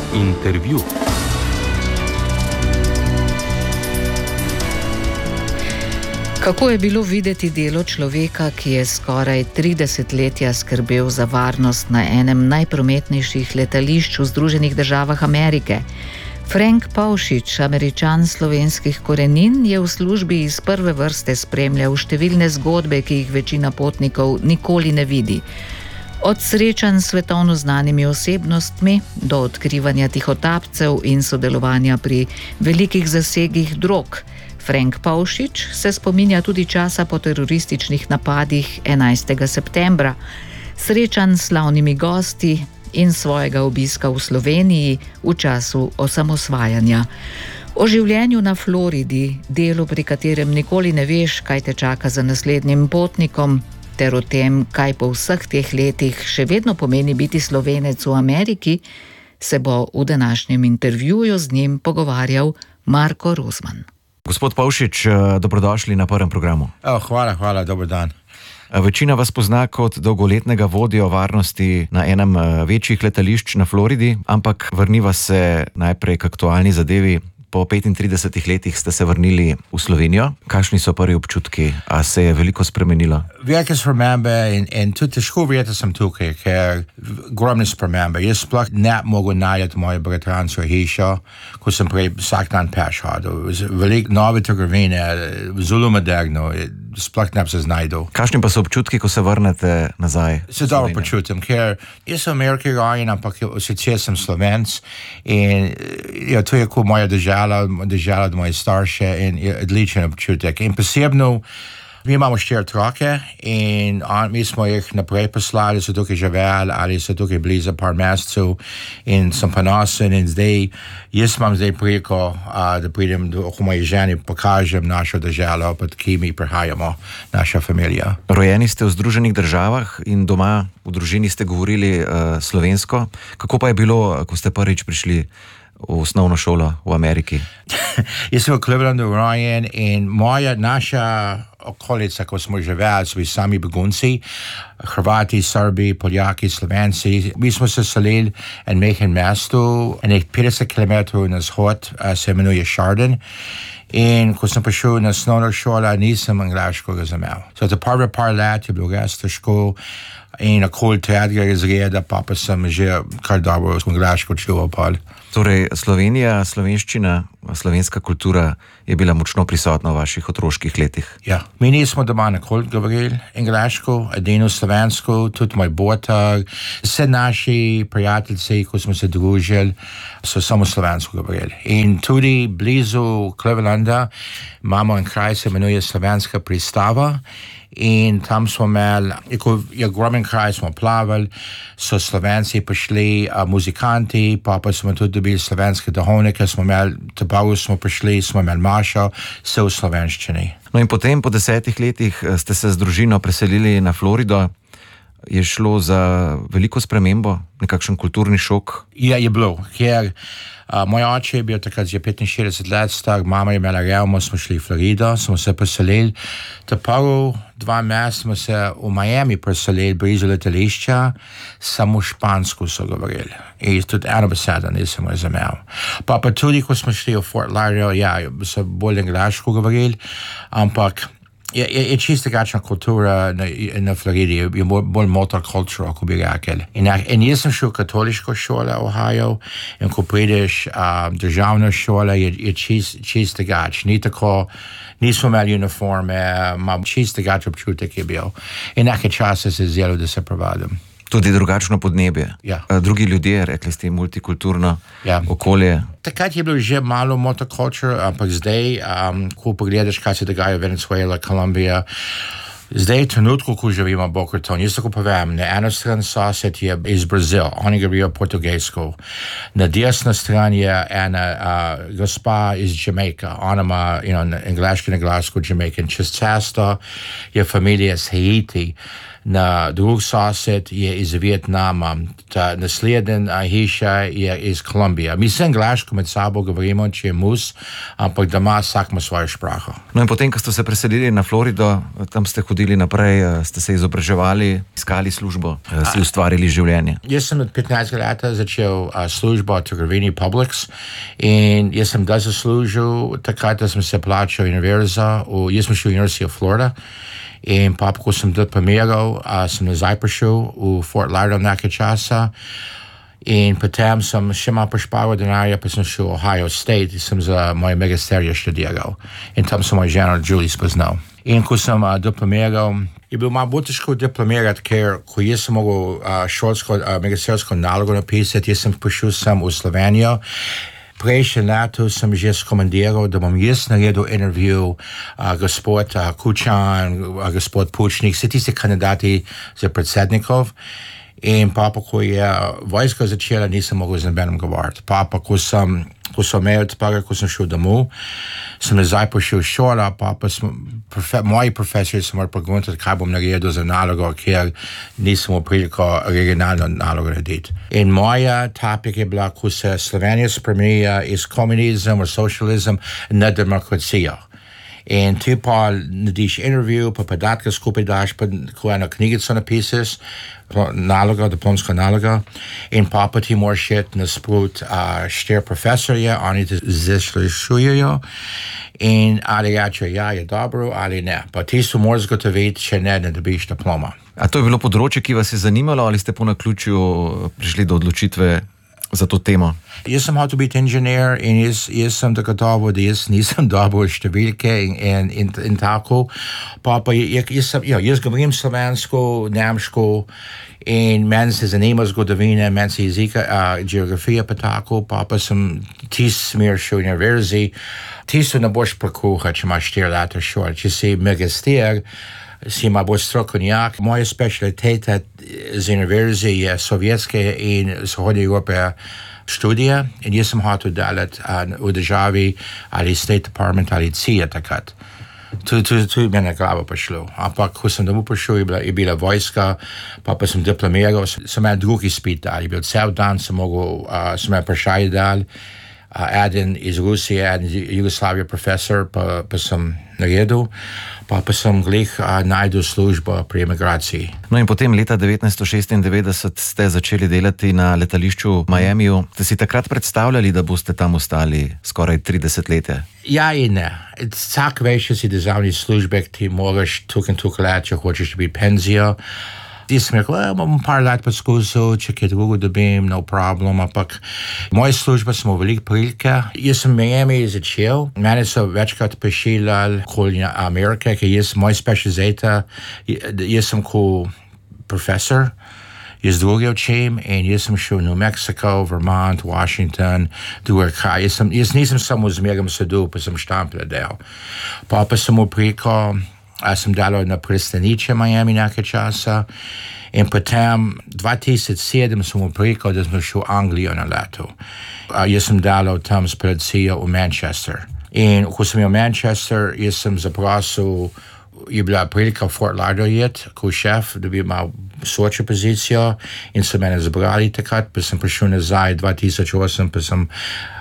Intervju. Kako je bilo videti delo človeka, ki je skoraj 30 letja skrbel za varnost na enem najprometnejših letališč v Združenih državah Amerike? Frank Pavšič, Američan slovenskih korenin, je v službi iz prve vrste spremljal številne zgodbe, ki jih večina potnikov nikoli ne vidi. Od srečanj s svetovno znanimi osebnostmi do odkrivanja tihotapcev in sodelovanja pri velikih zasegih drog. Frank Pavšič se spominja tudi časa po terorističnih napadih 11. septembra, srečanj s slavnimi gosti in svojega obiska v Sloveniji v času osamosvajanja. O življenju na Floridi, delu, pri katerem nikoli ne veš, kaj te čaka za naslednjim potnikom, ter o tem, kaj po vseh teh letih še vedno pomeni biti Slovenec v Ameriki, se bo v današnjem intervjuju z njim pogovarjal Marko Rozman. Gospod Pavšič, dobrodošli na prvem programu. Hvala, dober dan. Večina vas pozna kot dolgoletnega vodjo varnosti na enem večjih letališč na Floridi, ampak vrniva se najprej k aktualni zadevi. Po 35 letih ste se vrnili v Slovenijo. Kakšni so prvi občutki? A se je veliko spremenilo? Velike spremembe in tudi težko verjeti sem tukaj, ker ogromne spremembe. Jaz sploh ne mogu najti moje bratransko hišo, ko sem prej vsak dan peš hodil. Veliko nove trgovine, zelo moderno, sploh ne bi se znajdel. Kakšni pa so občutki, ko se vrnete nazaj? Se dobro počutim, ker jaz sem v Ameriki rojen, ampak sicer sem Slovenc in to je kot moja država od moje starše in je odličen občutek. In posebno, mi imamo 4 otroke in mi smo jih naprej poslali, so tukaj živeli ali so tukaj bili za par mesecev in sem ponosen in jaz imam preko, da pridem do moje ženi, pokažem našo državo, pod ki mi prihajamo, naša familija. Rojeni ste v Združenih državah in doma v družini ste govorili slovensko. Kako pa je bilo, ko ste prvič prišli v osnovno šolo v Ameriki? Jaz sem v Clevelandu rojen in naša okolica, ko smo živeli, so bili sami begunci, Hrvati, Srbi, Poljaki, Slovenci. Mi smo se selili v majhen mesto, 50 km na zhod, se imenuje Chardon. In ko sem prišel na osnovno šolo, nisem angleško razumel. To prve par let je bilo res težko in okoli 3. razreda pa sem že kar dobro angleško čuval. Torej, Slovenija, slovenščina, slovenska kultura je bila močno prisotna v vaših otroških letih. Ja, mi nismo doma nikoli govorili angleško, edino slovensko, tudi moj botar, vse naši prijatelji, ko smo se družili, so samo slovensko govorili. In tudi blizu Clevelanda imamo en kraj, se imenuje Slovenska pristava. In tam smo imeli, je ogromen kraj, smo plavali, so Slovenci prišli, muzikanti, pa smo tudi dobili slovenske duhovnike, smo imeli, Tabavu smo prišli, smo imeli mašo, vse v slovenščini. No in potem, po 10 letih, ste se z družino preselili na Florido. Je šlo za veliko spremembo, nekakšen kulturni šok? Ja, je bilo, ker moj oče je bil takrat že 65 let star, mama je imela revmo, smo šli v Florido, smo se preselili. Prvo 2 meseca smo se v Miami preselili, blizu letališča, samo špansko so govorili. In tudi eno besedo nisem razumel. Pa tudi, ko smo šli v Fort Lauderdale, so bolj angleško govorili, ampak je čisto drugačna kultura na Floridi, je bolj motokultura, ko bi rekel. In jaz sem šel v katoliško šolo v Ohio in ko prideš državna šola, je čisto drugačna. Ni tako, nismo imeli uniforme, čisto drugačen občutek je bil. In nekaj časa se je zdelo, da se prevadim. Tudi drugačno podnebje. Ja. Drugi ljudje, rekli ste, multikulturno okolje. Takrat je bilo že malo motokulture, ampak zdaj, ko pogledaš, kaj se dogaja v Venezuela, Kolumbija, zdaj trenutku, ko živimo v Boca Raton, jaz tako povem, na eno stran sosed je iz Brazil, oni govorijo portugalsko. Na desno stran je ena gospa iz Jamaica, ona ima angleški na glasku Jamaican. Čez cesto je familija iz Haiti. Drug sosed je iz Vietnama, ta naslednja hiša je iz Kolumbije. Mi se angleško med sabo govorimo, če je mus, ampak doma vsak ima svojo špraho. No in potem, ko ste se preselili na Florido, tam ste hodili naprej, ste se izobraževali, iskali službo, si ustvarili življenje. Jaz sem od 15 let začel službo v trgovini Publix in jaz sem da zaslužil takrat, da sem se plačal univerzo, jaz sem šel v University of Florida. In pa, ko sem diplomiral, sem nazaj prišel v Fort Lauderdale nekaj časa in potem sem še malo prišparal denarja, pa sem šel v Ohio State in sem za moje magisterije študiral. In tam sem mojo ženo Julie spoznal. In ko sem diplomiral, je bilo malo bolj težko diplomirati, ker ko jaz sem mogel magistersko nalogo napisati, jaz sem prišel sem v Slovenijo. Prejšnje leto sem že skomandiral, da bom jaz naredil intervju gospod Kučan, gospod Pučnik, vse tisti kandidati za predsednikov. In pa, ko je vojska začela, nisem mogel z nobenim govoriti. Pa, ko sem imel odprl, ko sem šel domov, sem nazaj prišel v šolo, moji profesori so morali pogledati, kaj bom naredil za nalogo, ker nisem v priliko regionalno nalogo narediti. In moja topik je bila, ko se Slovenija spremenila iz komunizem v socializem na demokracijo. In ti pa narediš intervju, pa podatke skupaj daš, pa ko eno knjigico napišeš, naloga, diplomska naloga, in pa ti moraš iti nasprot 4 profesorje, oni te zaslišujejo in ali reče, ja, je dobro ali ne. Pa ti so moraš zgotoviti, če ne dobiš diploma. A to je bilo področje, ki vas je zanimalo, ali ste po naključju prišli do odločitve za to temo? Jaz sem hotel biti inženir in jaz sem gotovo, da jaz nisem dobil številke in tako. Jaz govorim slovensko, nemško in meni se zanima zgodovina, meni se jezika, geografija pa tako, pa sem smer šel v univerzi. Tisto ne boš prekuha, če imaš 4 leta šol. Če si magister, si ima bolj strokovnjak. Moja specialiteta z univerze je sovjetske in zahodne Evrope študije in jaz sem hotel delati v državi ali State Department ali CIA takrat. Tu je meni glava prišlo. Ampak, ko sem domov prišel, je bila vojska, pa sem diplomiral, sem imel drugi izpit dal. Je bil cel dan, sem imel vprašanje dal. Eden iz Rusije, eden iz Jugoslavije profesor, pa sem naredil, pa sem glih najdel službo pri emigraciji. No in potem leta 1996 ste začeli delati na letališču v Miamiju. Ste si takrat predstavljali, da boste tam ostali skoraj 30 let? Ja in ne. Vsak veš, če si državni službek, ti moraš tukaj let, če hočeš biti penzijo. Jaz sem rekel, bom par let poskusil, če kaj drugo dobim, no problem, ampak moja služba smo veliko prilike. Jaz sem v Miami začel, mene so večkrat pošiljali okoli Amerike, ker moja specializeta, jaz sem kot profesor, jaz druge učim in jaz sem šel v New Mexico, Vermont, Washington, druge kraj. Jaz nisem samo zmerjam sedel, pa sem štampile del. Pa sem v priko, sem delal na pristanišče Miami nekaj časa in potem 2007 sem uprikal, da sem šel v Anglijo na leto. Jaz sem delal tam s policijo v Manchester. In ko sem v Manchester, jaz sem zaprosil, je bila prilika v Fort Lauderdale kot šef, da bi imel sočjo pozicijo in so mene zbrali takrat, pa sem prišel nazaj 2008, pa sem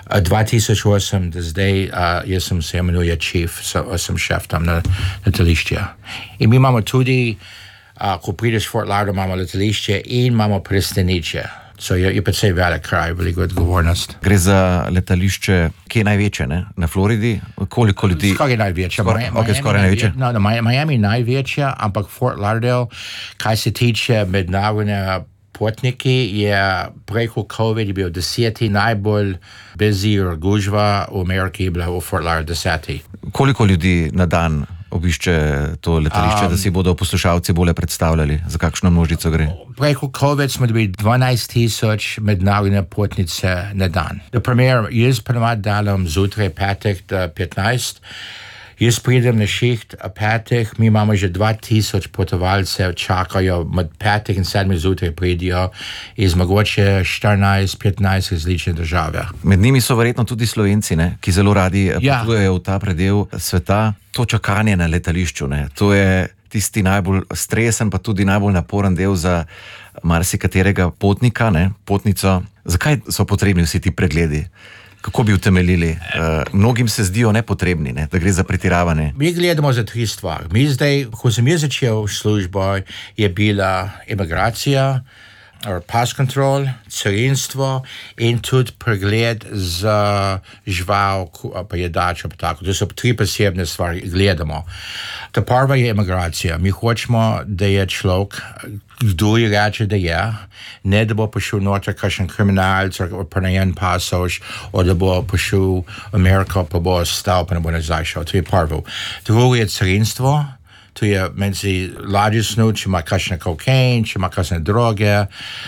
2008 do zdaj, jaz sem se imenuje chief, sem šef tam na letališče. In mi imamo tudi, ko prideš v Fort Lauderdale, imamo letališče in imamo pristanišče. So je precej velik kraj, veliko odgovornost. Gre za letališče, ki je največje, ne? Na Floridi? Koliko ljudi? Skoraj največje. Skoraj največje? No, Miami je največje, ampak Fort Lauderdale, kaj se tiče mednarodne potniki, je preko COVID je bil 10. najbolj busy gužva v Ameriki, je bila v Fort Lauderdale 10. Koliko ljudi na dan obišče to letališče, da si bodo poslušalci bolje predstavljali, za kakšno množico gre? Preko COVID smo dobili 12,000 mednarodne potnice na dan. Na primer, jaz ponovadi delam zjutraj 5 do 15. Jaz pridem na šiht 5, mi imamo že 2000 potovalcev, čakajo med 5 in 7 zjutraj pridijo iz mogoče 14-15 različne države. Med njimi so verjetno tudi Slovenci, ne? Ki zelo radi potujejo v ta predel sveta. To čakanje na letališču, ne? To je tisti najbolj stresen, pa tudi najbolj naporen del za marsikaterega potnika, ne, potnico. Zakaj so potrebni vsi ti pregledi? Kako bi utemeljili? Mnogim se zdijo nepotrebni, ne, da gre za pretiravanje. Mi gledamo za 3 stvari. Mi zdaj, ko sem jaz začel službo, je bila imigracija, pass control, carinstvo in tudi pregled za žival, pa jedača, pa tako. To so 3 posebne stvari, gledamo. Ta prva je imigracija. Mi hočemo, da je človek, kdo je reče, da je, ne da bo prišel noter kakšen kriminalc, prenajen pasoš, da bo prišel v Ameriko, pa bo stal, pa ne bo nazaj šel. To je prvo. Drugo je carinstvo. To je meni lažje, če ima kakšne kokain, če ima kakšne droge.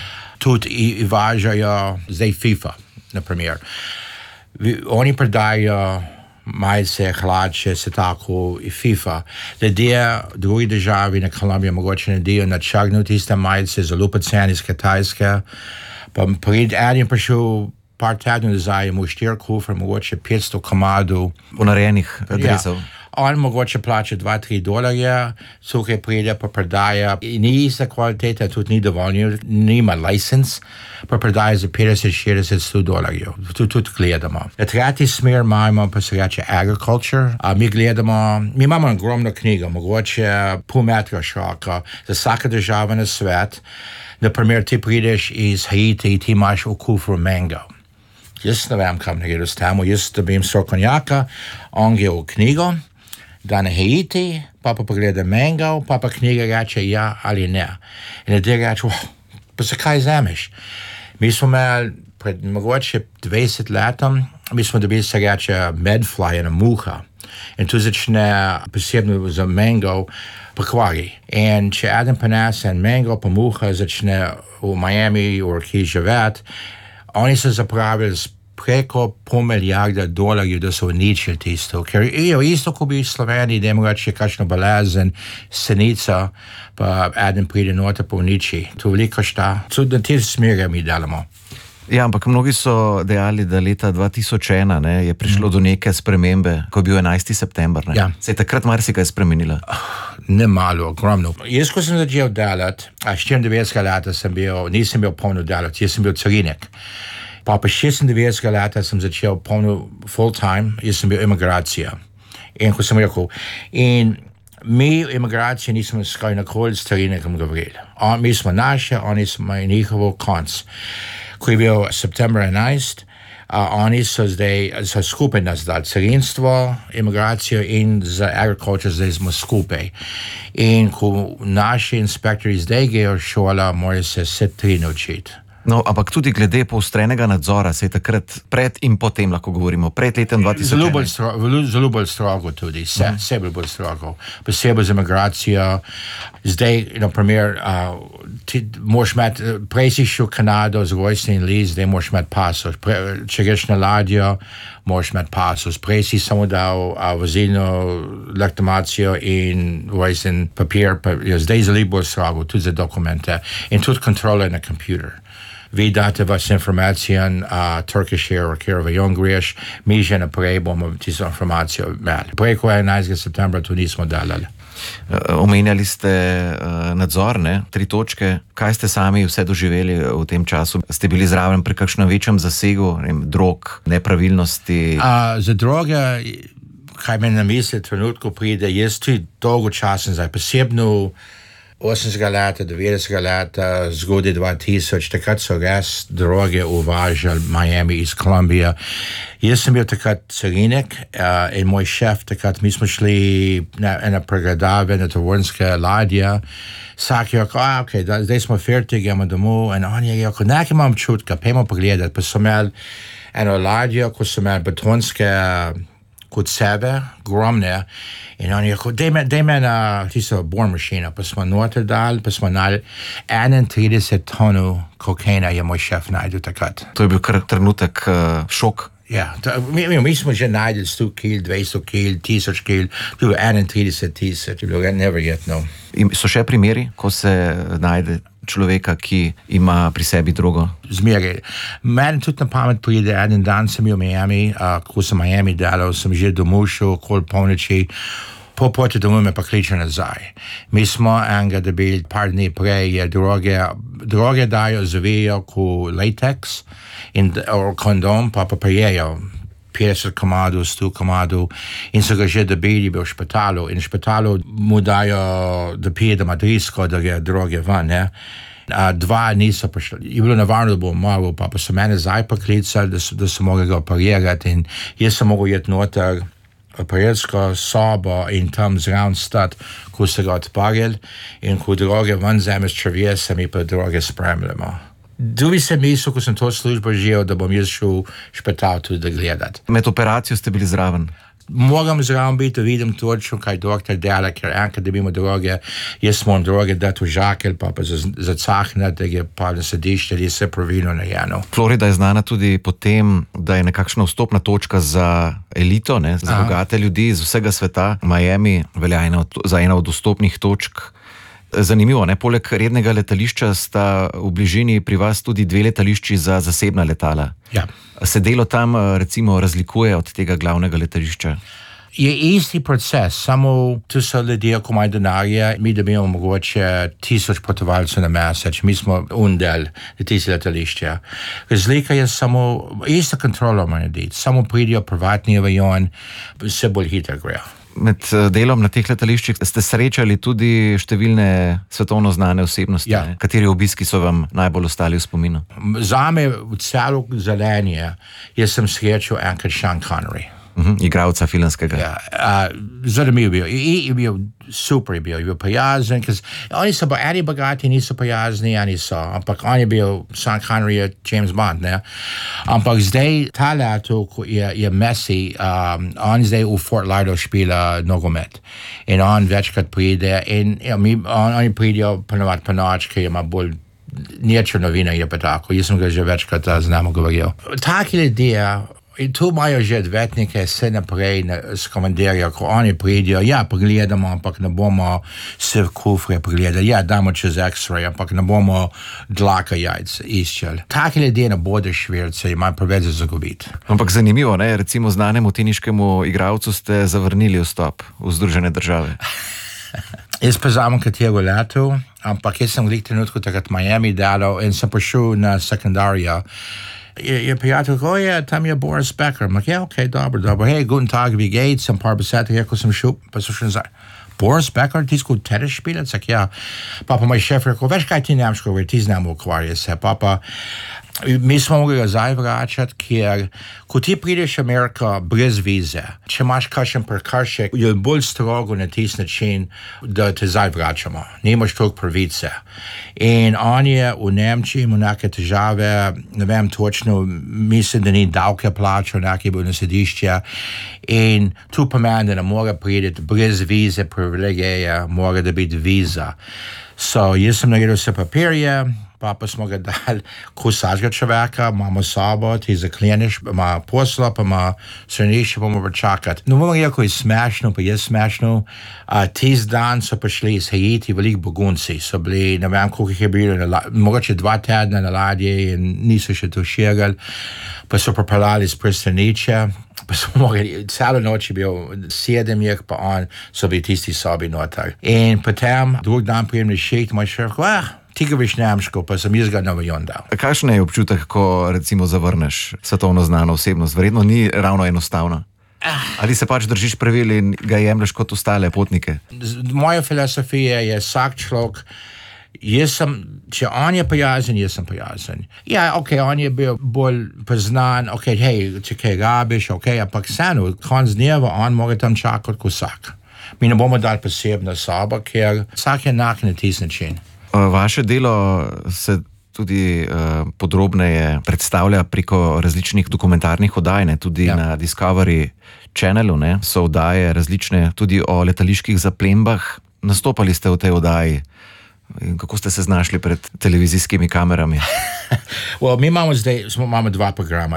Tudi važajo zdaj FIFA, naprimer. Oni prodajo majice, hlače, se tako i FIFA. Ljudje drugi državi na Kolumbiji mogoče naredijo načrtnuti tiste majice, zelo poceni iz Kitajske. Pa eden prišel par tednov nazaj, imel 4 kufre, mogoče 500 komadov. Ponarejenih dresov. Ja. On mogoče plače $2-3, tukaj pride pa prodaja, ni ista kvaliteta, tudi ni dovolj, nima license, pa prodaja za $50-60-100. Tu tudi gledamo. Tretji smer imamo, pa se reče agriculture. Mi imamo ogromno knjigo, mogoče pol metra široka, za vsaka država na svet. Naprimer, ti prideš iz Haiti, ti imaš v kufru mango. Jaz ne vem, kam ne gre s tamo, jaz dobim strokovnjaka, on gre v knjigo, da na Haiti, pa pogleda mango, pa knjiga reče ja ali ne. In ljudje reče, pa zakaj vzameš? Mi smo imeli pred mogoče 20 letom, mi smo dobili, se reče, medfly, ena muha. In tu začne posebno za mango pokvari. In če eden ponese en mango, pa muha začne v Miami, v kje živeti, oni so zapravili preko $500 milijarde, da so uničili tisto. Ker isto, ko bi v Sloveniji, da ima reči kakšno bolezen, senica, pa eden pride noter pa uniči. To veliko šta. Tudi na te smere mi delamo. Ja, ampak mnogi so dejali, da leta 2001 je prišlo do neke spremembe, ko je bil 11. september. Ne? Ja. Se je takrat marsikaj spremenilo? Ne malo, ogromno. Jaz, ko sem začel delati, 94 leta nisem bil polno delati, jaz sem bil carinik. Pa 96 leta sem začel polno full time, jaz sem bil imigracija. In ko sem rekel, in mi imigracije nismo skaj nakoli s carinikom govorili. Mi smo naše, oni smo njihovo konc. Ko je bil september 11, oni so zdaj skupaj nas dali carinstvo, imigracijo in za agriculture zdaj smo skupaj. In ko naši inspektori zdaj grejo šola, morajo se vse 3 naučiti. No, ampak tudi glede poostrenega nadzora se je takrat pred in potem, lahko govorimo, pred letem 2000. Zelo bolj strogo tudi, vse bolj strogo. Posebej za imigracijo. Zdaj, naprimer, moraš imeti, prej si šel v Kanado z rojstnim list, zdaj moraš imeti pasoš. Če greš na ladjo, moraš imeti pasoš. Prej si samo dal vozilno legitimacijo in rojsten papir, zdaj zelo bolj strogo, tudi za dokumente. In tudi kontrole na kompjuter. Vi date vas informacijo Turkish Air, kjer v greš, mi že naprej bomo tisto informacijo imeli. Preko 11. septembra to nismo delali. Omenjali ste nadzor, 3 točke. Kaj ste sami vse doživeli v tem času? Ste bili zraven pri kakšnem večjem zasegu, drog, nepravilnosti? Za droge, kaj me na misli trenutku pride, jaz tudi dolgo časa zdaj, posebno 80 leta, 90 leta, zgodaj 2000, takrat so res droge uvažali Miami iz Kolumbije. Jaz sem bil takrat carinik in moj šef takrat, mi smo šli na pregledave na tovornske ladje. Vsak je rekel, zdaj smo fertig, gremo domov. In on je rekel, nekaj imam čutka, pojmo pogledati. Pa so imeli eno ladjo, ko so imeli betonske kot sebe, gromne. In on je rekel, daj me na tisto bor mašino. Pa smo noter dali, pa smo nali 31 tonov kokaina je moj šef najdel takrat. To je bil kar trenutek šok. Ja, mi smo že najdeli 100 kil, 200 kil, 1000 kil, to je 31,000, to je bilo neverjetno. So še primeri, ko se najde človeka, ki ima pri sebi drogo? Zmeraj. Meni tudi na pamet pride, en dan sem bil v Miami, ko sem v Miami delal, sem že domov šel okoli polnoči, po poti domov me pa kliče nazaj. Mi smo enega dobili par dni prej, droge dajo, zavijo ko latex in kondom, pa prijejo 50 komadov, 100 komadov in so ga že dobili v špitalu. In v špitalu mu dajo, da pije da madrisko, da je droge ven, ne. Dva niso prišli. Je bilo navarno, da bo umrl, pa so mene zdaj poklicali, da so mogli ga operirati in jaz sem mogel jeti noter operirsko sobo in tam zraven stati, ko so ga odparili in ko droge ven vzame z črvije, se mi pa droge spremljamo. Drugi sem mislil, ko sem to službo živel, da bom jaz šel špital tudi da gledati. Med operacijo ste bili zraven? Moram zraven biti, da vidim točno, kaj doktor dela, ker enkrat dobimo droge, jaz moram droge dati v žakelj, pa zacahnati, da je pa na sedišče, da je vse pravilno narejeno. Florida je znana tudi po tem, da je nekakšna vstopna točka za elito, ne, za bogate ljudi iz vsega sveta. Miami velja za eno od vstopnih točk. Zanimivo, ne? Poleg rednega letališča sta v bližini pri vas tudi 2 letališči za zasebna letala. Ja. Se delo tam recimo razlikuje od tega glavnega letališča? Je isti proces, samo tu so ljudje, ko imajo denarja, mi dobimo mogoče 1000 potovalcev na mesec, mi smo del tiste letališča. Razlika je samo, isto kontrolo ima narediti, samo pridijo privatni avion, vse bolj hitro grejo. Med delom na teh letališčih ste srečali tudi številne svetovno znane osebnosti. Ja. Kateri obiski so vam najbolj ostali v spominu? Zame v celo zelenje, jaz sem srečal enkrat Sean Connery. Igralca filmskega. Ja, zanimiv je bil, super je bil prijazen, ker oni so eni bogati, niso prijazni, eni so, ampak on je bil, Sean Connery je James Bond, ne? Ampak zdaj, ta leto, ko je Messi, on zdaj v Fort Lauderdale špila nogomet in on večkrat pride in oni pridejo ponovati po noč, ker ima bolj niečo novina je pa tako, jaz sem ga že večkrat z nami govoril. Taki ljudje, in tu imajo že odvetnike, vse naprej s komandirja, ko oni pridijo, ja, pogledamo, ampak ne bomo se v kufre pogledali, ja, damo čez X-ray, ampak ne bomo dlaka jajc iščeli. Taki ljudje ne bodo švirce, imajo preveč za zagubiti. Ampak zanimivo, ne? Recimo znanemu teniškemu igralcu ste zavrnili vstop v Združene države. Jaz pa zamem katero leto, ampak jaz sem v trenutku takrat Miami delal in sem prišel na sekundarija. Je prijatelj, tam je Boris Becker. Ampak ja, okej, dobro. Hej, guten Tag, wie geht's? Sem par besete, ko sem šel, pa so še nazaj. Boris Becker, ti sko tenis špilec? Ja. Pa moj šef rekel, veš kaj ti nemško govori, ti znamo ukvarjati se. Pa mi smo mogli ga zdaj vračati, ker ko ti prideš v Ameriko brez vize, če imaš kakšen prekršek, je bolj strogo na tisti način, da te zdaj vračamo. Nimaš toliko pravice. In on je v Nemčiji imel neke težave, ne vem točno, mislim, da ni davke plačal, nekaj bil na sedišče. In tu pomeni, da ne more priti brez vize, privilegije, mora da biti viza. So, jaz sem naredil vse papirje, pa smo ga dali vsakega človeka, imamo sobo, ti zakleniš, ima posla, pa ima stranišče, pa mora čakati. No, moram reči, je smešno, pa je smešno. Tisti dan so prišli iz Haiti, veliko begunci, so bili, ne vem, koliko jih je bilo, mogoče 2 tedna na ladji in niso še to širili, pa so pripeljali iz pristanišča. Pa smo mogli, celo noč je bil 7 jih, pa on so bili tisti sobi noter. In potem, drug dan prijem na šiht, moj šef, ti govoriš nemško, pa sem jaz ga na avion dal. Kakšen je občutek, ko recimo zavrneš svetovno znano osebnost? Verjetno ni ravno enostavno. Ali se pač držiš pravil in ga jemlješ kot ostale potnike? Moja filozofija je vsak človek, če on je prijazen, jaz sem prijazen. Ja, okej, on je bil bolj poznan, okej, hej, če kaj rabiš, okej, ampak vseeno, konc dneva on mora tam čakati kot vsak. Mi ne bomo dali posebno sobo, ker vsak je enak na tisti način. Vaše delo se tudi podrobneje predstavlja preko različnih dokumentarnih oddaj, ne? Tudi na Discovery Channelu, ne? So oddaje različne tudi o letaliških zaplembah. Nastopali ste v tej oddaji. In kako ste se znašli pred televizijskimi kamerami? Mi imamo zdaj, imamo 2 programa.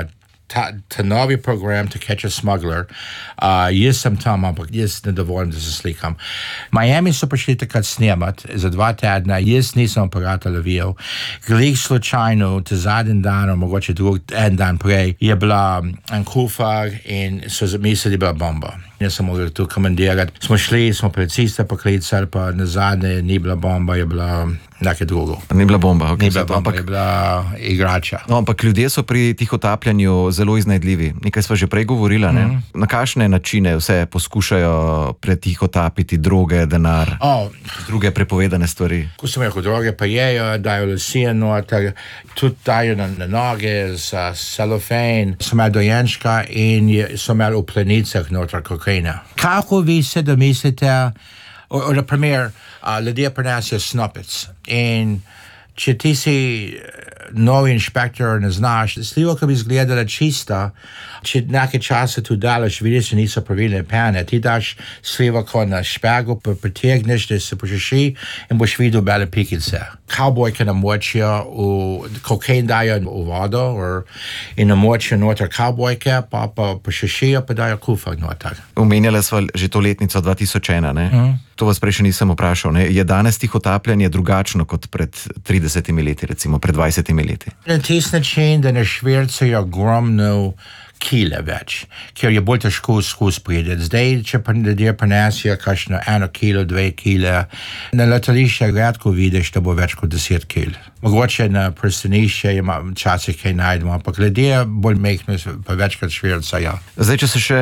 ta novi program To Catch a Smuggler. Jaz sem tam, ampak jaz ne dovolim, da se slikam. Miami so prišli takrat snemat za 2 tedna, jaz nisem aparata lovil. Glih slučajno, te zadnji dan, mogoče en dan prej, je bila en kufar in so zamislili, da je bila bomba. Jaz sem mogel tu komandirati. Smo šli, smo policista poklicali, pa na zadnje ni bila bomba, je bila nekaj drugo. Ni bila bomba, ok. Ni bila bomba, je bila igrača. No, ampak ljudje so pri tihotapljanju zelo iznajdljivi. Nekaj sva že prej govorila, ne? Na kakšne načine vse poskušajo pretihotapiti droge, denar, druge prepovedane stvari? Ko sem rekel, droge pa jejo, dajo lasije noter, tudi dajo na noge za celofan. So imeli dojenčka in so imeli v plenicah noter kokaina. Kako vi se domislite, na primer, ljudje prinesejo snopec in če ti si novi inšpektor ne znaš, slivka bi izgledala čista, če nekaj časa tu dalaš, vidiš, da niso pravilne pene, ti daš slivko na špegu, pritegneš, da se počeši in boš videl bele pikice. Kavbojke namočijo, kokain dajo v vodo in namočijo noter kavbojke, pa počešijo, pa dajo kufak noter. Omenjala sva že to letnico 2001, ne? To vas prej še nisem vprašal, ne? Je danes tihotapljanje drugačno kot pred 30 leti, recimo pred 20 leti? Na tisti način, da ne švercajo ogromno kile več, ker je bolj težko skozi priti. Zdaj, če ljudje prinesijo kakšno 1 kilo, 2 kile, na letališče redko vidiš, da bo več kot 10 kil. Mogoče na pristanišče včasih kaj najdemo, ampak ljudje bolj mehni pa večkrat švercajo. Zdaj, če se še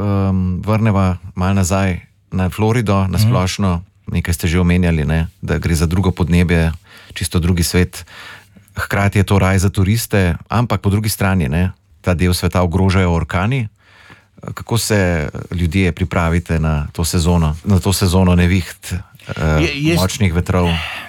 vrneva malo nazaj na Florido, na splošno, nekaj ste že omenjali, ne? Da gre za drugo podnebje, čisto drugi svet. Hkrati je to raj za turiste, ampak po drugi strani, ne? Ta del sveta ogrožajo orkani. Kako se ljudje pripravite na to sezono neviht, močnih vetrov?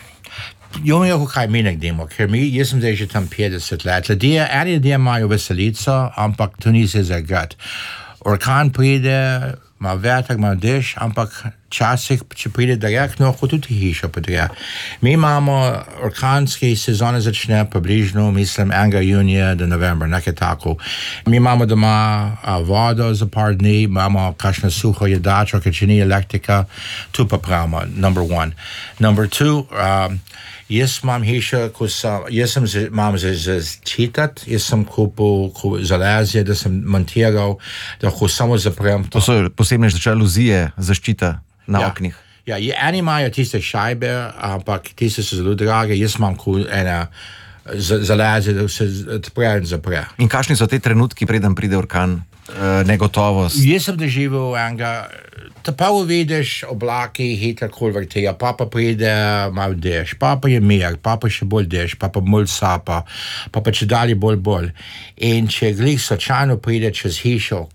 Jo mi je kaj mi nekdemo, ker jaz sem zdaj že tam 50 let. Ljudje imajo veselico, ampak to ni se zagat. Orkan pride, ima veter, ima dež, ampak včasih, če pride direktno, lahko tudi hiša podre. Mi imamo orkanske sezone začne približno, mislim, 1. junija do novembra, nekaj tako. Mi imamo doma vodo za par dni, imamo kakšno suho jedačo, ker če ni elektrika, tu pa pravimo, number 1. Number 2, jaz imam hišo, jaz imam za zaščitat, jaz sem kupil železje, da sem montiral, da lahko samo zaprem. To so posebne žaluzije, zaščita na oknih. Ja, eni imajo tiste šajbe, ampak tiste so zelo drage, jaz imam ena železje, da se odpre in zapre. In kakšni so te trenutki, preden pride orkan? Negotovost? Jaz sem doživel enega, prvo vidiš oblaki, hitro vrtijo, pa pride malo dež, pa je mir, pa še bolj dež, pa mulj sapa, pa če dali bolj. In če glih sočano pride čez hišo,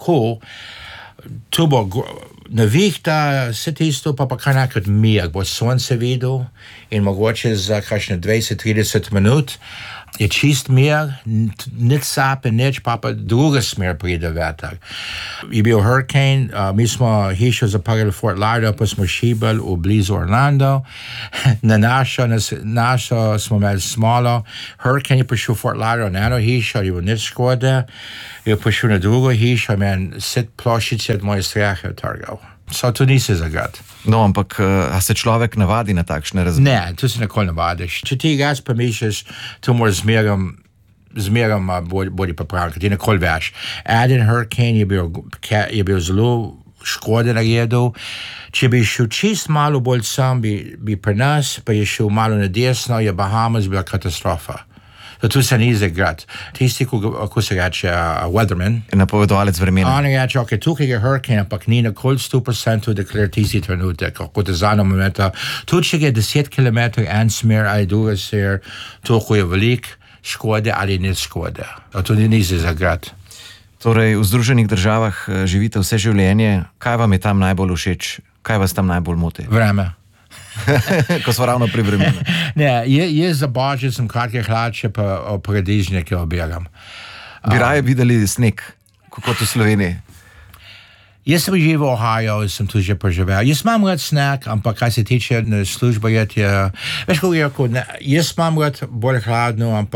tu bo navihta, vse tisto, pa kar nekaj mir, bo sonce videl in mogoče za kakšne 20-30 minut je čist mir, nič sape, nič, pa druga smer pride veter. Je bil hurricane, mi smo hišo zaprli v Fort Lauderdale, pa smo šibali v blizu Orlando, na našo smo imeli smolo, hurricane je prišel v Fort Lauderdale na eno hišo, je bilo nič škode, je prišel na drugo hišo, men set plošice od moje strehe trgal. So to nisi zagat. No, ampak a se človek navadi na takšne razmere? Ne, tu se nikoli navadiš. Če ti raz pomisliš, tu moraš zmerom bodi pripravljen, ker ti nikoli veš. Eden hurricane je bil zelo škode naredil. Če bi šel čist malo bolj sam, bi pri nas, pa je šel malo na desno, je Bahamas bila katastrofa. Tu se ni zagrat. Tisti, ko se reče weatherman, napovedovalec vremena. On reče, ok, tukaj je hurricane, ampak ni nikoli 100% deklar tisti trenutek, kot je zadnjo momenta. Tudi če je 10 km en smer ali druga smer, toliko je velik škode ali ni škode. To ni se zagrat. Torej, v Združenih državah živite vse življenje. Kaj vam je tam najbolj všeč? Kaj vas tam najbolj moti? Vreme. Ko smo ravno pri vremenu. Ne, jaz za božje sem kratke hlače pa paradižnike obiram. Bi raje videli sneg, kot v Sloveniji? Jaz sem živel v Ohio, sem tu že preživel. Jaz imam rad sneg, ampak kaj se tiče službe, veš, kako je rekel, jaz imam rad bolj hladno, ampak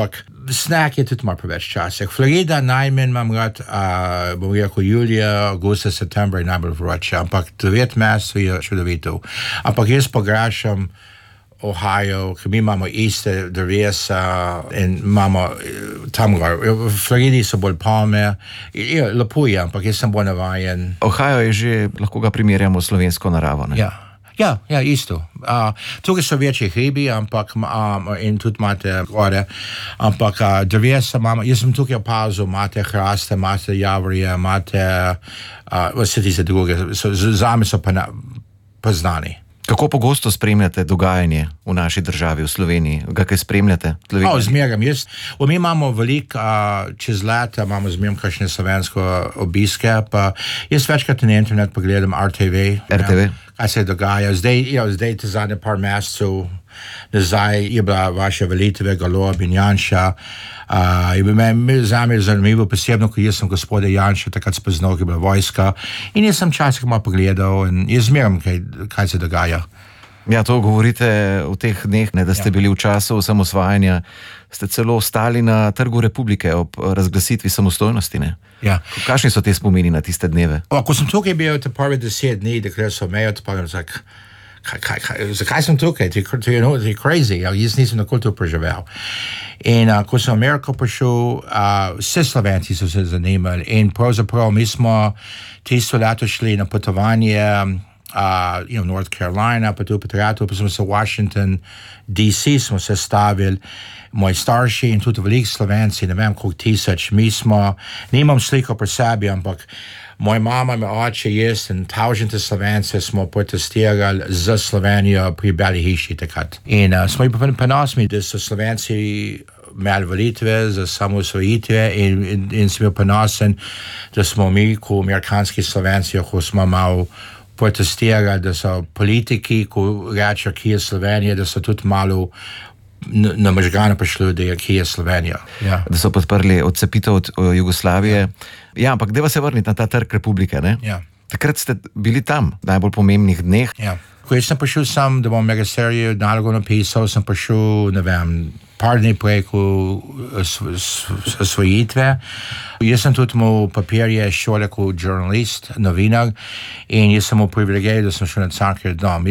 Snack je tudi malo preveč časa. Florida najmanj imam rad, bom rekel, julija, augusta, septembra je najbolj vroče, ampak 9 mesecev je čudovito. Ampak jaz pogrešam Ohio, ker mi imamo iste drevesa in imamo tam gor. V Floridi so bolj palme, lepo je, ampak jaz sem bolj navajen. Ohio je že, lahko ga primerjamo s slovensko naravo, ne? Ja, isto. Tukaj so večji hribi, ampak in tudi imate gore, ampak drevesa imamo, jaz sem tukaj opazil, imate hraste, imate javorje, imate vse tiste druge, zame so poznani. Kako pogosto spremljate dogajanje v naši državi, v Sloveniji? Ga kaj spremljate? Zmeraj. Mi imamo veliko, čez leta imamo zmeraj kakšne slovensko obiske, pa jaz večkrat na internet pogledam RTV. Kaj se dogaja. Zdaj te zadnje par mesecev nazaj je bila vaša velitve, Golob in Janša. Zame je zanimivo, posebno, ko jaz sem gospoda Janša takrat spoznal, ki je bila vojska. In jaz sem včasih malo pogledal in jaz zmeram, kaj se dogaja. Ja, to govorite v teh dneh, ne, da ste bili v času osamosvajanja, ste celo stali na Trgu Republike ob razglasitvi samostojnosti, ne? Ja. Kakšni so te spomini na tiste dneve? Ko sem tukaj bil te prve 10 dni, dokler so me odpravili, zakaj sem tukaj? Ti crazy, jaz nisem nikoli to preživel. In ko sem v Ameriko prišel, vse Slovenci so se zanimali in pravzaprav mi smo tisto leto šli na potovanje, North Carolina, pa tu pa smo se v Washington, D.C. smo se stavili, moji starši in tudi veliko Slovenci, ne vem koliko tisoč, nimam sliko pri sebi, ampak moja mama, moj oče, jaz in tavžente Slovence smo protestirali za Slovenijo pri Beli hiši takrat. In smo bili ponosni, da so Slovenci imeli volitve za samosvojitve in sem bil ponosen, da smo mi, kot amerikanski Slovenci, ko smo malo protestirali, da so politiki, ko rečejo, ki je Slovenija, da so tudi malo na možgane prišli, da je ki je Slovenija. Ja. Da so podprli odcepitev od Jugoslavije. Ja, ampak deva se vrniti na ta Trg Republike, ne? Ja. Takrat ste bili tam, v najbolj pomembnih dneh. Ja. Ko jaz sem prišel sam, da bom megaserijo nalogo napisal, sem prišel, ne vem, par dni preko osvojitve. Jaz sem tudi imel papirje šole kot žurnalist, novinar in jaz sem imel privilegij, da sem šel na Cankarjev dom.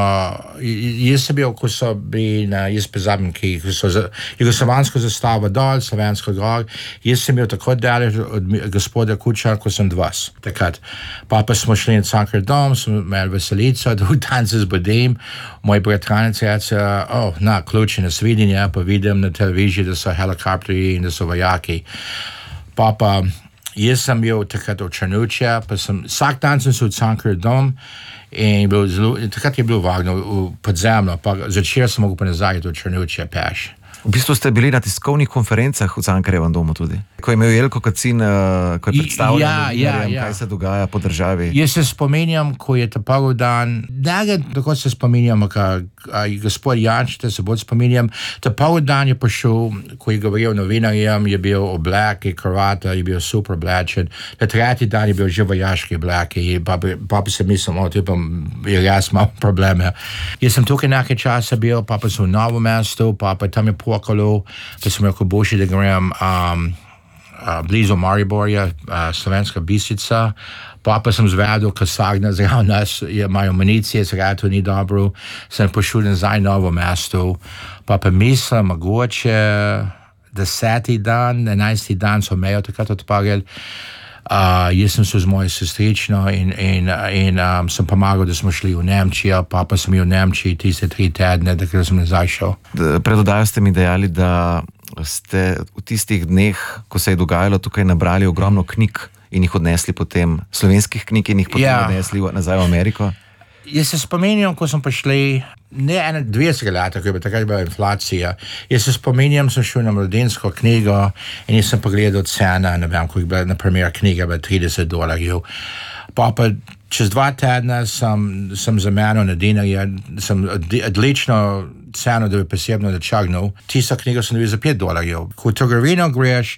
Jaz sem bil, ko so bili jaz pozabim, ki so jugoslovansko zastavo dol, slovensko gor. Jaz sem bil tako daleč od gospoda Kučana, ko sem 20. Takrat. Pa smo šli na Cankarjev dom, smo imeli veselico, da v dan se zbudim. Moj bratranec reče, ključi na svidenje, pa vidim na televiziji, da so helikopteri in da so vojaki. Pa jaz sem bil takrat v Črnuče, pa vsak dan sem se v Cankarjev dom in takrat je bil Wagner v podzemno, pa začel sem mogel pa nazaj do Črnuče peš. V bistvu ste bili na tiskovnih konferencah v Cankarjevem domu tudi. Ko je imel Jelko Kacin, ko je predstavljal kaj se dogaja po državi. Jaz se spominjam, ko je ta prvi dan, tako se spominjam, gospod Janša, se bolj spominjam, ta prvi dan je prišel, ko je govoril novinarjem, je bil oblek, je kravata, je bil super oblečen. Na tretji dan je bil že vojaški oblek, pa se mislim, je res malo probleme. Jaz sem tukaj nekaj časa bil, pa sem v Novem mestu, pa tam je pokalo, pa sem rekel, boljši, da grem blizu Mariborja, Slovenska Bistrica, pa sem zvedel, kasarna zraven nas, imajo municije, zraven ni dobro, sem prišel nazaj na Novo mesto, pa mislim, mogoče 10. dan, 11. dan so mejo takrat odparili. Jaz sem se z mojo sestrično in sem pomagal, da smo šli v Nemčijo, pa sem bil v Nemčiji tiste 3 tedne, da sem nazaj šel. Pred oddajo ste mi dejali, da ste v tistih dneh, ko se je dogajalo tukaj, nabrali ogromno knjig in jih odnesli potem, slovenskih knjig in jih potem odnesli nazaj v Ameriko. Jaz se spominjam, ko sem prišli, ne 20 let, ko je takrat bila inflacija. Jaz se spominjam, sem šel na mladinsko knjigo in jaz sem pogledal cena, ne vem, ko je bila, na primer, knjiga bila $30. Pa čez 2 tedna sem zamenil na dinarje, sem odlično ceno, da bi posebno načrnil. Tisto knjigo sem dobil za $5. Ko v trgovino greš,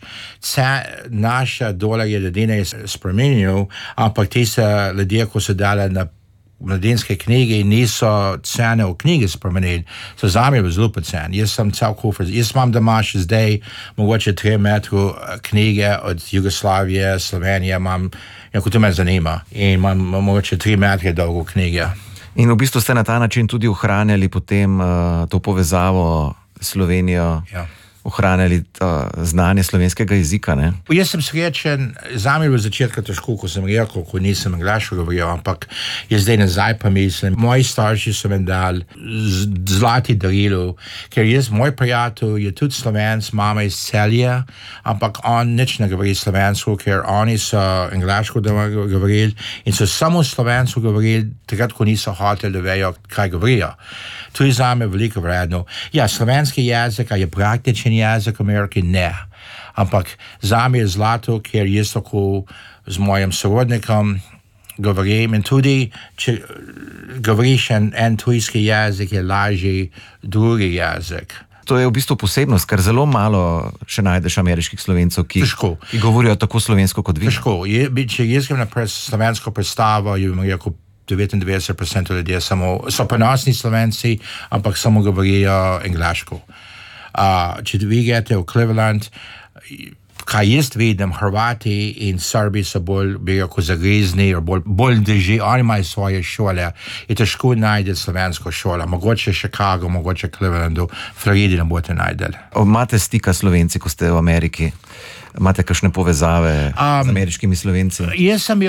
naša dolarje, da dinarje spremenil, ampak tiste ljudje, ko so dali na mladinske knjige in niso cene v knjigi spremenili, so za me zelo poceni. Jaz sem cel kufr, jaz imam doma še zdaj mogoče 3 metrov knjige od Jugoslavije, Slovenije, kot to me zanima. In imam mogoče 3 metre dolgo knjige. In v bistvu ste na ta način tudi ohranjali potem to povezavo s Slovenijo, ohranjali znanje slovenskega jezika, ne? Jaz sem srečen, za me je v začetku težko, ko sem rekel, ko nisem angleško govoril, ampak jaz zdaj nazaj pa mislim, moji starši so mi dali zlati darilo, ker moj prijatelj je tudi Slovenc, mama iz Celja, ampak on nič ne govori slovensko, ker oni so angleško govorili in so samo slovensko govorili, takrat, ko niso hoteli, da vejo, kaj govorijo. To je za me veliko vredno. Ja, slovenski jezik je praktičen jezik v Ameriki, ne. Ampak za me je zlato, ker jaz tako z mojim sorodnikom govorim in tudi, če govoriš en tujski jezik, je lažji drugi jezik. To je v bistvu posebnost, ker zelo malo še najdeš ameriških Slovencev, ki govorijo tako slovensko kot vi. Težko. Če jaz grem na slovensko predstavo, je mi rekel 99% ljudje so ponosni Slovenci, ampak samo govorijo angleško. Če vi greste v Cleveland, kaj jaz vidim, Hrvati in Srbi so bolj zagrizni, bolj drži, oni imajo svoje šole. Je težko najti slovensko šolo, mogoče Chicago, mogoče Clevelandu, Floridi ne boste najdeli. Imate stika s Slovenci, ko ste v Ameriki? Imate kakšne povezave z ameriškimi Slovenci? Jaz sem bil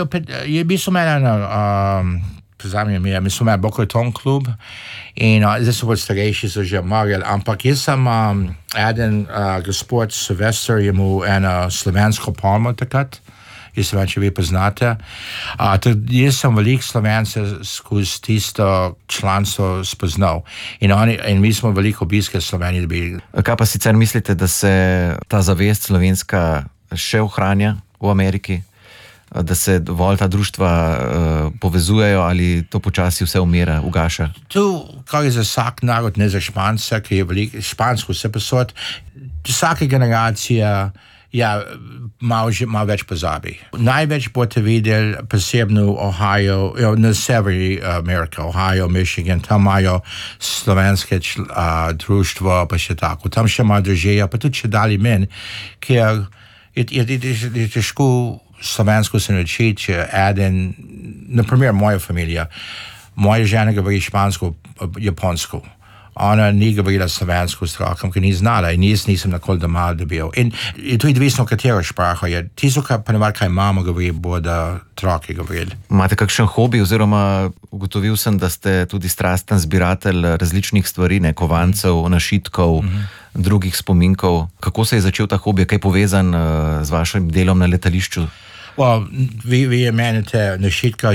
mislim, Boca-Raton klub in zdaj so bolj starejši, so že umrli, ampak jaz sem eden gospod Silvester je imel eno slovensko palmo takrat, jaz sem če vi poznate. Jaz sem veliko Slovence skozi tisto članstvo spoznal in mi smo veliko obiske Slovenije dobili. Kaj pa sicer mislite, da se ta zavest slovenska še ohranja v Ameriki? Da se dovolj ta društva povezujejo ali to počasi vse umira, ugaša? To, kar je za vsak narod, ne za Španca, ki je veliko, špansko vse posod, vsaka generacija malo več pozabi. Največ boste videli posebno v Ohio, na severi Amerike, Ohio, Michigan, tam imajo slovenske društvo, pa še tako. Tam še malo držijo, pa tudi še dali men, ker je težko slovensko se naučiti, če eden, naprimer moja familija, moja žena govori špansko, japonsko. Ona ni govorila slovensko s otrokom, ki ni znala in jaz nisem nikoli doma dobil. In to je odvisno, katero špraho je. Tisto, kaj mama govori, bodo otroci govorili. Imate kakšen hobi, oziroma ugotovil sem, da ste tudi strasten zbiratelj različnih stvari, kovancev, našitkov, drugih spominkov. Kako se je začel ta hobi, kaj je povezan z vašim delom na letališču? Vi menite našitka,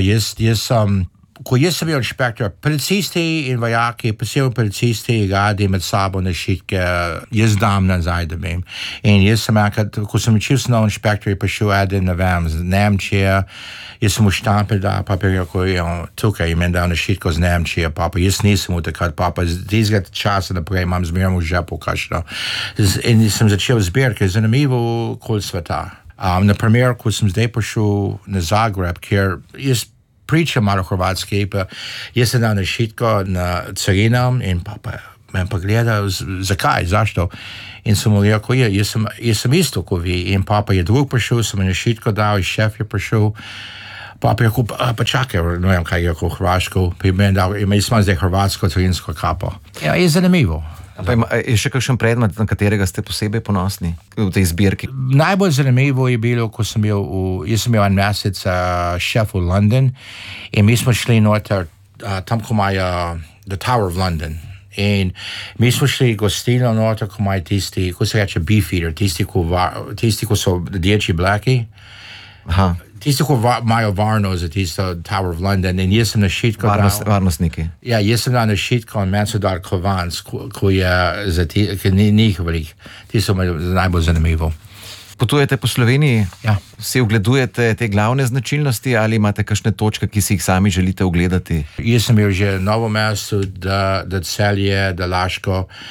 ko jaz sem bil inšpektor, policisti in vojaki, posebej policisti radi med sabo našitke, jaz dam nazaj, da vem. In jaz sem ko sem učil snov inšpektor, je prišel eden, ne vem, z Nemčije, jaz sem mu štampil, pa je rekel, tukaj imam dal našitko z Nemčije, papa, jaz nisem v takrat, papa, z tistega časa naprej imam zmerno v žepu kašno. In sem začel zbirati, zanimivo kol sveta. Naprimer, ko sem zdaj prišel na Zagreb, ker jaz pričam malo hrvatski, pa jaz sem dal našitko na carinom in papa me pa gledal, zakaj, zašto? In sem mu rekel, jaz sem isto kot vi. In papa je drug prišel, sem našitko dal, in šef je prišel. Papa je rekel, pa čakaj, ne vem, kaj je rekel hrvaško, pa je meni dal, jaz imam zdaj hrvatsko carinsko kapo. Ja, je zanimivo. Pa je še kakšen predmet, na katerega ste posebej ponosni v tej zbirki? Najbolj zanimivo je bilo, ko sem bil jaz sem bil en mesec šef v London in mi smo šli noter, tam, ko imajo The Tower of London. In mi smo šli gostilno noter, ko imajo tisti, ko se reče beefeater, tisti, ko so dječji blaki. Aha. Tisti, ko imajo varno za tisto Tower of London in jaz sem na šitko varnostniki. Ja, jaz sem na šitko in meni so dal kovanc, ko je za ki ni velik. Ti so mi najbolj zanimivo. Potujete po Sloveniji? Ja. Si ogledujete te glavne značilnosti ali imate kakšne točke, ki si jih sami želite ogledati? Jaz sem bil že v Novo mesto, da Celje, da Laško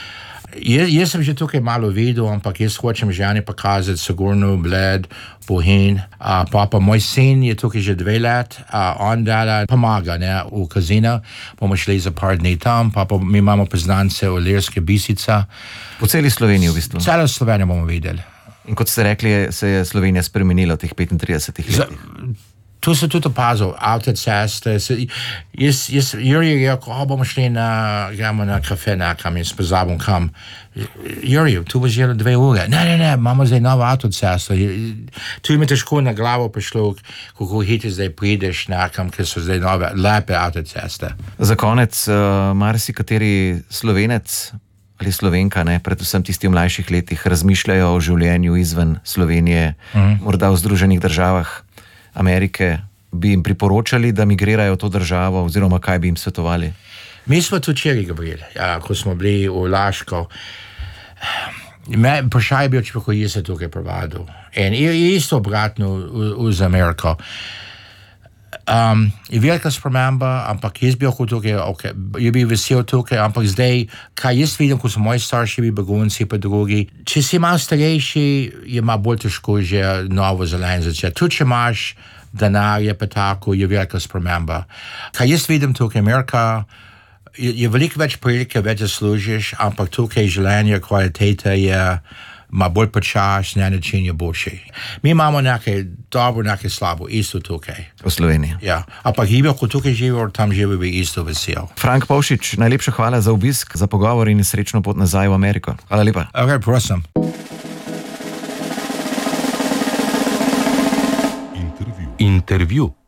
Jaz sem že tukaj malo videl, ampak jaz hočem ženi pokazati Sigurno, Bled, Bohinj. Pa moj sin je tukaj že 2 let, on dela pomaga, ne, v kazino. Bomo šli za par dni tam, pa mi imamo poznance v Lirske Bisica. Po celi Sloveniji v bistvu. Celo Slovenijo bomo videli. In kot ste rekli, se je Slovenija spremenila v teh 35 letih. Tu se tudi opazil, avtoceste. Juri je rekel, bomo šli gremo na kafe nekam in spozabom kam. Juri, tu bo že 2 ure. Ne, imamo zdaj novo avtocesto. Tu mi težko na glavo prišlo, kako hitro zdaj prideš nekam, ker so zdaj nove, lepe avtoceste. Za konec, marsikateri Slovenec ali Slovenka, ne, predvsem tisti v mlajših letih, razmišljajo o življenju izven Slovenije, morda v Združenih državah Amerike. Bi jim priporočali, da migrirajo v to državo, oziroma kaj bi jim svetovali? Mi smo tudi včeraj govorili, ko smo bili v Laško. Vprašaj bil, če bi jaz se tukaj provadil. In je isto obratno z Ameriko. Je velika sprememba, ampak jaz bi lahko tukaj, jaz bi vesel tukaj, ampak zdaj, kaj jaz vidim, ko so moji starši bili begunci pa drugi, če si malo starejši, je malo bolj težko že novo življenje začeti. Tudi če imaš denar, je pa tako, je velika sprememba. Kaj jaz vidim tukaj, Amerika, je veliko več prilike, več zaslužiš, ampak tukaj življenje, kvaliteta je ma bolj počas, na način je boljši. Mi imamo nekaj dobro, nekaj slabo, isto tukaj. V Sloveniji. Ja, ampak je bil, ko tukaj živel, tam živel bi isto vesel. Frank Pavšič, najlepša hvala za obisk, za pogovor in srečno pot nazaj v Ameriko. Hvala lepa. Ok, prosim. Intervju.